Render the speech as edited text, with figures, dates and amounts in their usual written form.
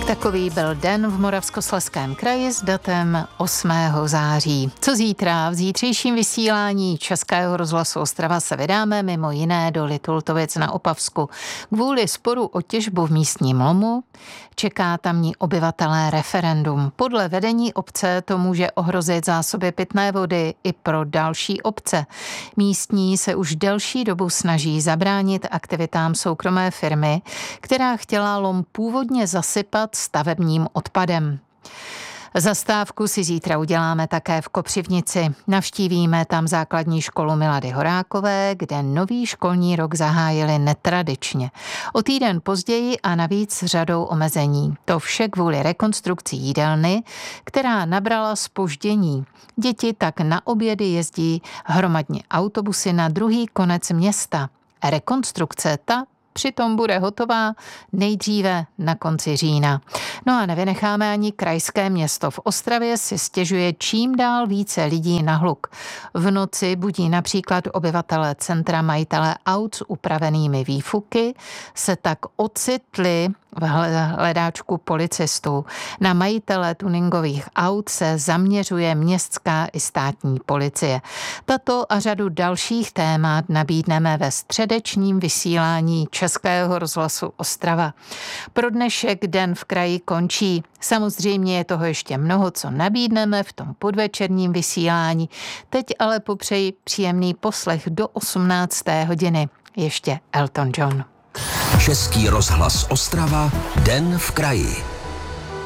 Takový byl den v Moravskoslezském kraji s datem 8. září. Co zítra? V zítřejším vysílání Českého rozhlasu Ostrava se vydáme mimo jiné do Litultovic na Opavsku. Kvůli sporu o těžbu v místním lomu čeká tamní obyvatelé referendum. Podle vedení obce to může ohrozit zásoby pitné vody i pro další obce. Místní se už delší dobu snaží zabránit aktivitám soukromé firmy, která chtěla lom původně zasypat stavebním odpadem. Zastávku si zítra uděláme také v Kopřivnici. Navštívíme tam základní školu Milady Horákové, kde nový školní rok zahájili netradičně. O týden později a navíc s řadou omezení. To vše kvůli rekonstrukci jídelny, která nabrala zpoždění. Děti tak na obědy jezdí hromadně autobusy na druhý konec města. Rekonstrukce ta přitom bude hotová nejdříve na konci října. No a nevynecháme ani krajské město. V Ostravě si stěžuje čím dál více lidí na hluk. V noci budí například obyvatelé centra majitele aut s upravenými výfuky, se tak ocitli v hledáčku policistů. Na majitele tuningových aut se zaměřuje městská i státní policie. Tato a řadu dalších témat nabídneme ve středečním vysílání Českého rozhlasu Ostrava. Pro dnešek Den v kraji končí. Samozřejmě je toho ještě mnoho, co nabídneme v tom podvečerním vysílání. Teď ale popřeji příjemný poslech do 18. hodiny. Ještě Elton John. Český rozhlas Ostrava, Den v kraji.